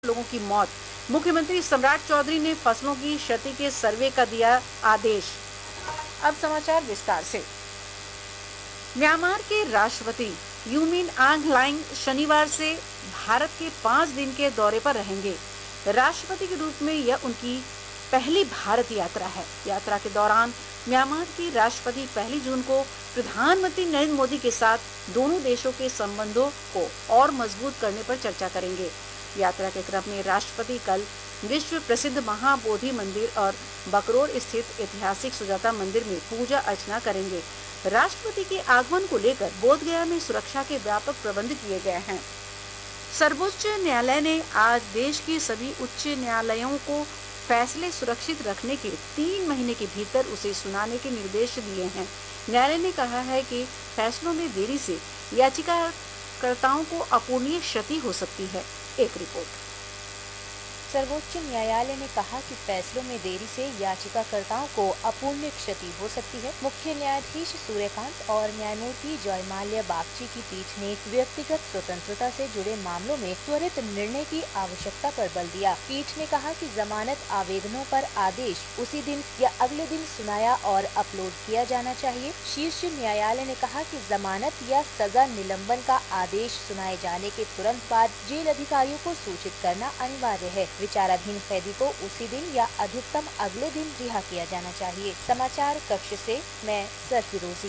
लोगों की मौत। मुख्यमंत्री सम्राट चौधरी ने फसलों की क्षति के सर्वे का दिया आदेश। अब समाचार विस्तार से। म्यांमार के राष्ट्रपति यू मिन आंग लाइंग शनिवार से भारत के 5 दिन के दौरे पर रहेंगे। राष्ट्रपति के रूप में यह उनकी पहली भारत यात्रा है। यात्रा के दौरान म्यांमार के राष्ट्रपति 1 जून को प्रधानमंत्री नरेंद्र मोदी के साथ दोनों देशों के संबंधों को और मजबूत करने पर चर्चा करेंगे। यात्रा के क्रम में राष्ट्रपति कल विश्व प्रसिद्ध महाबोधि मंदिर और बकरोल स्थित ऐतिहासिक सुजाता मंदिर में पूजा अर्चना करेंगे। राष्ट्रपति के आगमन को लेकर बोधगया में सुरक्षा के व्यापक प्रबंध किए गए हैं। सर्वोच्च न्यायालय ने आज देश के सभी उच्च न्यायालयों को फैसले सुरक्षित रखने के 3 महीने के भीतर उसे सुनाने के निर्देश दिए हैं। न्यायालय ने कहा है कि फैसलों में देरी से याचिकाकर्ताओं को अपूरणीय क्षति हो सकती है। एक रिपोर्ट। सर्वोच्च न्यायालय ने कहा कि फैसलों में देरी से याचिकाकर्ताओं को अपूरणीय क्षति हो सकती है। मुख्य न्यायाधीश सूर्यकांत और न्यायमूर्ति जयमाल्या बागची की पीठ ने व्यक्तिगत स्वतंत्रता से जुड़े मामलों में त्वरित निर्णय की आवश्यकता पर बल दिया। पीठ ने कहा कि जमानत आवेदनों पर आदेश उसी दिन या अगले दिन सुनाया और अपलोड किया जाना चाहिए। शीर्ष न्यायालय ने कहा कि जमानत या सजा निलंबन का आदेश सुनाए जाने के तुरंत बाद जेल अधिकारियों को सूचित करना अनिवार्य है। विचाराधीन कैदी को उसी दिन या अधिकतम अगले दिन रिहा किया जाना चाहिए। समाचार कक्ष से मैं सरफिरोजी।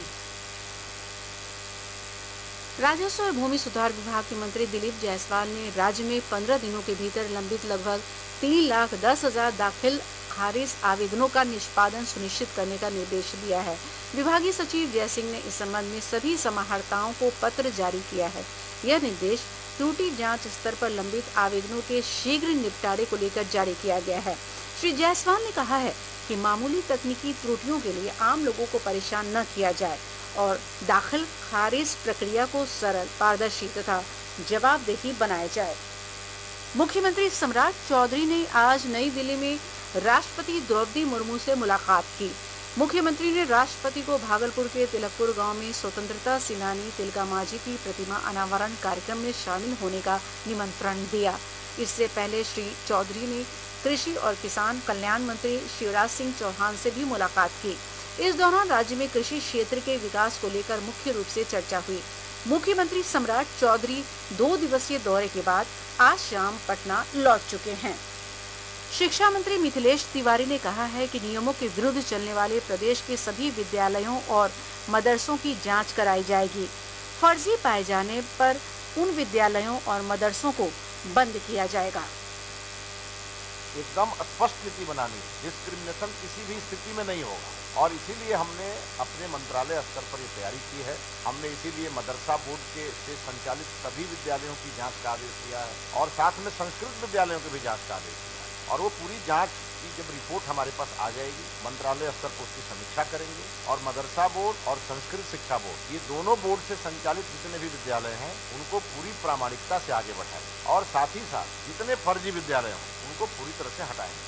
राजस्व और भूमि सुधार विभाग के मंत्री दिलीप जायसवाल ने राज्य में 15 दिनों के भीतर लंबित लगभग 3,10,000 दाखिल खारिज आवेदनों का निष्पादन सुनिश्चित करने का निर्देश दिया है। विभागीय सचिव जय सिंह ने इस संबंध में सभी समाहर्ताओं को पत्र जारी किया है। यह निर्देश त्रुटि जांच स्तर पर लंबित आवेदनों के शीघ्र निपटारे को लेकर जारी किया गया है। श्री जायसवाल ने कहा है कि मामूली तकनीकी त्रुटियों के लिए आम लोगों को परेशान न किया जाए और दाखिल खारिज प्रक्रिया को सरल, पारदर्शी तथा जवाबदेही बनाया जाए। मुख्यमंत्री सम्राट चौधरी ने आज नई दिल्ली में राष्ट्रपति द्रौपदी मुर्मू से मुलाकात की। मुख्यमंत्री ने राष्ट्रपति को भागलपुर के तिलकपुर गांव में स्वतंत्रता सेनानी तिलका मांझी की प्रतिमा अनावरण कार्यक्रम में शामिल होने का निमंत्रण दिया। इससे पहले श्री चौधरी ने कृषि और किसान कल्याण मंत्री शिवराज सिंह चौहान से भी मुलाकात की। इस दौरान राज्य में कृषि क्षेत्र के विकास को लेकर मुख्य रूप से चर्चा हुई। मुख्यमंत्री सम्राट चौधरी 2 दिवसीय दौरे के बाद आज शाम पटना लौट चुके हैं। शिक्षा मंत्री मिथिलेश तिवारी ने कहा है कि नियमों के विरुद्ध चलने वाले प्रदेश के सभी विद्यालयों और मदरसों की जांच कराई जाएगी। फर्जी पाए जाने पर उन विद्यालयों और मदरसों को बंद किया जाएगा। एकदम स्पष्ट नीति बनानी है, डिस्क्रिमिनेशन किसी भी स्थिति में नहीं होगा और इसीलिए हमने अपने मंत्रालय स्तर पर ये तैयारी की है। हमने इसीलिए मदरसा बोर्ड से संचालित सभी विद्यालयों की जांच का आदेश दिया है और साथ में संस्कृत विद्यालयों की भी जांच का आदेश दिया है और वो पूरी जांच की जब रिपोर्ट हमारे पास आ जाएगी, मंत्रालय स्तर पर उसकी समीक्षा करेंगे और मदरसा बोर्ड और संस्कृत शिक्षा बोर्ड, ये दोनों बोर्ड से संचालित जितने भी विद्यालय हैं उनको पूरी प्रामाणिकता से आगे बढ़ाएंगे और साथ ही साथ जितने फर्जी विद्यालय हों उनको पूरी तरह से हटाएंगे।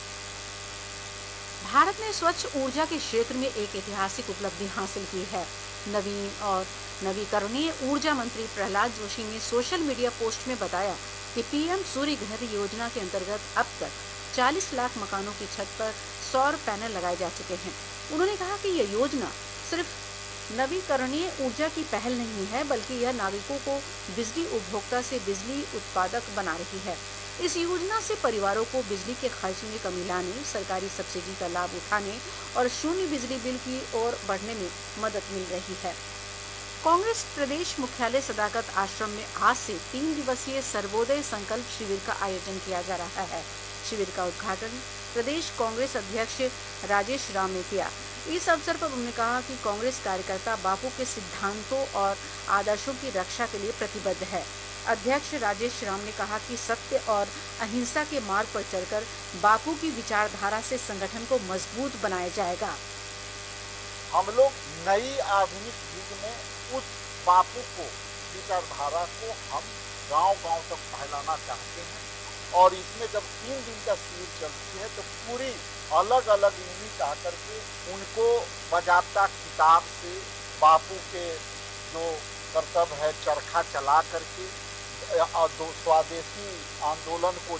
भारत ने स्वच्छ ऊर्जा के क्षेत्र में एक ऐतिहासिक उपलब्धि हासिल की है। नवीन और नवीकरणीय ऊर्जा मंत्री प्रहलाद जोशी ने सोशल मीडिया पोस्ट में बताया कि पीएम सूर्य घर योजना के अंतर्गत अब तक 40 लाख मकानों की छत पर सौर पैनल लगाए जा चुके हैं। उन्होंने कहा कि यह योजना सिर्फ नवीकरणीय ऊर्जा की पहल नहीं है, बल्कि यह नागरिकों को बिजली उपभोक्ता से बिजली उत्पादक बना रही है। इस योजना से परिवारों को बिजली के खर्च में कमी लाने, सरकारी सब्सिडी का लाभ उठाने और शून्य बिजली बिल की ओर बढ़ने में मदद मिल रही है। कांग्रेस प्रदेश मुख्यालय सदाकत आश्रम में आज से 3 दिवसीय सर्वोदय संकल्प शिविर का आयोजन किया जा रहा है। शिविर का उद्घाटन प्रदेश कांग्रेस अध्यक्ष राजेश राम ने किया। इस अवसर पर उन्होंने कहा कि कांग्रेस कार्यकर्ता बापू के सिद्धांतों और आदर्शों की रक्षा के लिए प्रतिबद्ध है। अध्यक्ष राजेश राम ने कहा कि सत्य और अहिंसा के मार्ग पर चलकर बापू की विचारधारा से संगठन को मजबूत बनाया जाएगा। हम लोग नई आधुनिक युग में उस बापू को, विचारधारा को हम गांव-गांव तक फैलाना चाहते हैं और इसमें जब 3 दिन का शिविर चलती है तो पूरी अलग-अलग यूनिट आकर के उनको बजाता किताब से बापू के जो कर्तव्य है चरखा चला करके स्वदेशी आंदोलन को